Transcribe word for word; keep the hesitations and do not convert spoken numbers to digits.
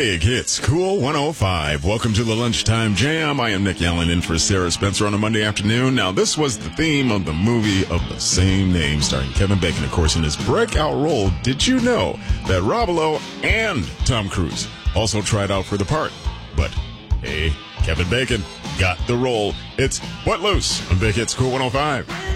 Big Hits Cool one oh five. Welcome to the Lunchtime Jam. I am Nick Allen in for Sarah Spencer on a Monday afternoon. Now, this was the theme of the movie of the same name, starring Kevin Bacon, of course, in his breakout role. Did you know that Rob Lowe and Tom Cruise also tried out for the part? But, hey, Kevin Bacon got the role. It's What Loose on Big Hits Cool one oh five.